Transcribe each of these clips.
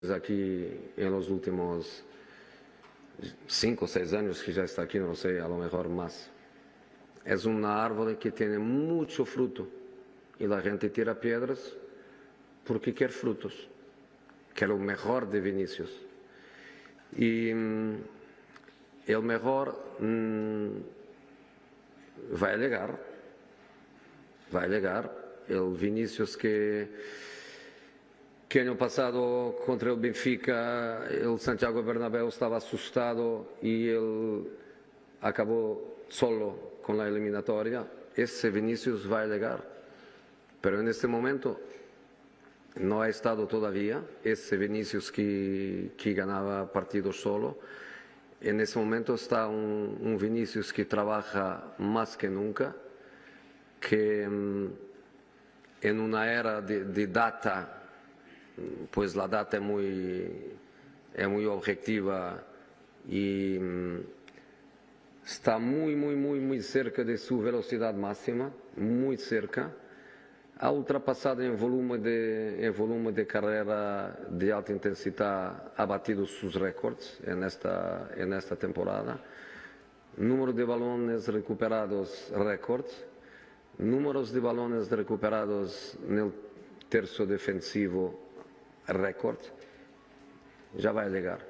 aquí en los últimos 5 o 6 años que ya está aquí, no sé, a lo mejor más. Es una árbol que tiene mucho fruto y la gente tira piedras porque quiere frutos, que es lo mejor de Vinicius. Y el mejor va a llegar. El Vinicius que año pasado contra el Benfica, el Santiago Bernabéu estaba asustado y él acabó solo con la eliminatoria. Ese Vinicius va a llegar, pero en este momento no ha estado todavía ese Vinicius que ganaba partidos solo. En ese momento está un Vinicius que trabaja más que nunca, que en una era de data, pues la data es muy objetiva y está muy cerca de su velocidad máxima, muy cerca. Ha ultrapassado em volume de carreira de alta intensidade, ha batido seus recordes nesta temporada. Número de balones recuperados, récords. Números de balones recuperados no terço defensivo, récord. Ya va a llegar.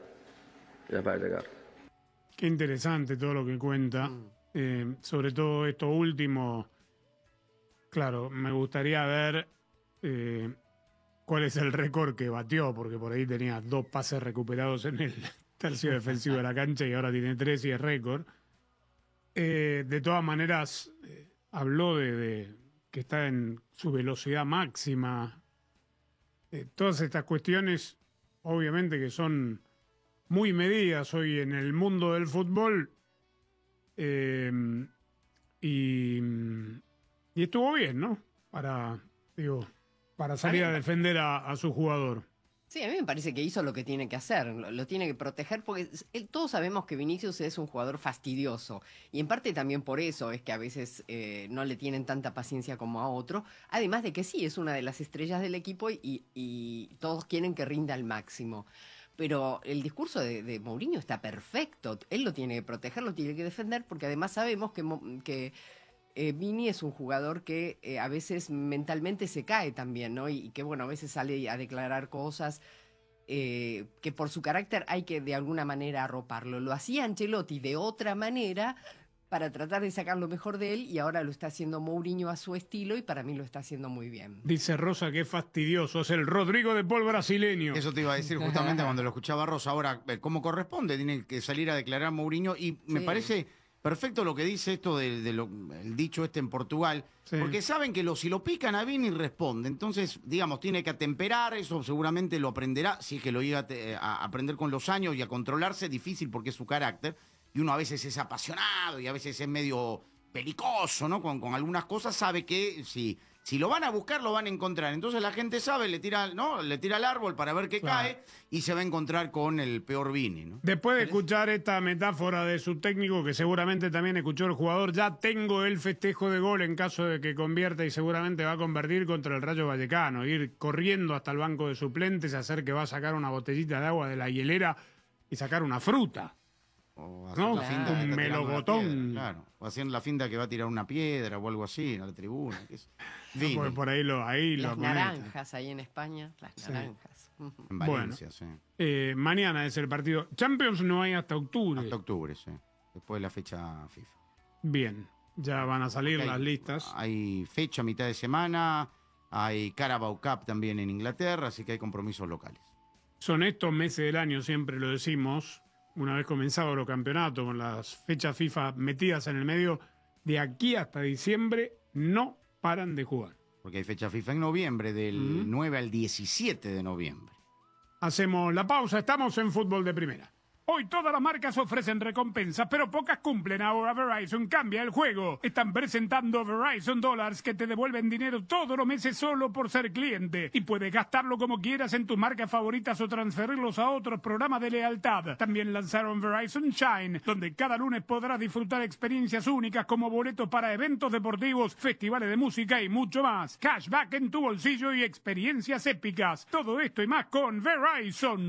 Qué interesante todo lo que cuenta, sobre todo esto último. Claro, me gustaría ver cuál es el récord que batió, porque por ahí tenía 2 pases recuperados en el tercio defensivo de la cancha y ahora tiene 3 y es récord. De todas maneras, habló de que está en su velocidad máxima. Todas estas cuestiones, obviamente que son muy medidas hoy en el mundo del fútbol. Y estuvo bien, ¿no? Para salir a defender a su jugador. Sí, a mí me parece que hizo lo que tiene que hacer, lo tiene que proteger, porque todos sabemos que Vinicius es un jugador fastidioso, y en parte también por eso es que a veces no le tienen tanta paciencia como a otro, además de que sí, es una de las estrellas del equipo y todos quieren que rinda al máximo. Pero el discurso de Mourinho está perfecto, él lo tiene que proteger, lo tiene que defender, porque además sabemos que Vini es un jugador que a veces mentalmente se cae también, ¿no? Y que, bueno, a veces sale a declarar cosas que por su carácter hay que de alguna manera arroparlo. Lo hacía Ancelotti de otra manera para tratar de sacar lo mejor de él y ahora lo está haciendo Mourinho a su estilo y para mí lo está haciendo muy bien. Dice Rosa que es fastidioso, es el Rodrigo de Paul brasileño. Eso te iba a decir justamente cuando lo escuchaba Rosa. Ahora, ¿cómo corresponde? Tiene que salir a declarar Mourinho y me parece perfecto lo que dice esto el dicho este en Portugal, porque saben que si lo pican a Vini responde, entonces, digamos, tiene que atemperar, eso seguramente lo aprenderá, si es que lo llega a aprender con los años y a controlarse, difícil porque es su carácter, y uno a veces es apasionado y a veces es medio pelicoso, ¿no? Con algunas cosas, sabe que si lo van a buscar, lo van a encontrar. Entonces la gente sabe, le tira al árbol para ver qué cae y se va a encontrar con el peor Vini, ¿no? Después de escuchar esta metáfora de su técnico, que seguramente también escuchó el jugador, ya tengo el festejo de gol en caso de que convierta y seguramente va a convertir contra el Rayo Vallecano. Ir corriendo hasta el banco de suplentes, hacer que va a sacar una botellita de agua de la hielera y sacar una fruta. O hacer la finta un melocotón. Claro, o haciendo la finta que va a tirar una piedra o algo así en la tribuna. No, por ahí las naranjas ahí en España, las naranjas. En Valencia, mañana es el partido. Champions no hay hasta octubre. Hasta octubre, sí. Después de la fecha FIFA. Bien, ya van a salir las listas. Hay fecha mitad de semana, hay Carabao Cup también en Inglaterra, así que hay compromisos locales. Son estos meses del año, siempre lo decimos, una vez comenzado los campeonatos, con las fechas FIFA metidas en el medio, de aquí hasta diciembre no paran de jugar. Porque hay fecha FIFA en noviembre, del 9 al 17 de noviembre. Hacemos la pausa, estamos en Fútbol de Primera. Hoy todas las marcas ofrecen recompensas, pero pocas cumplen. Ahora Verizon cambia el juego. Están presentando Verizon Dollars que te devuelven dinero todos los meses solo por ser cliente. Y puedes gastarlo como quieras en tus marcas favoritas o transferirlos a otros programas de lealtad. También lanzaron Verizon Shine, donde cada lunes podrás disfrutar experiencias únicas como boletos para eventos deportivos, festivales de música y mucho más. Cashback en tu bolsillo y experiencias épicas. Todo esto y más con Verizon.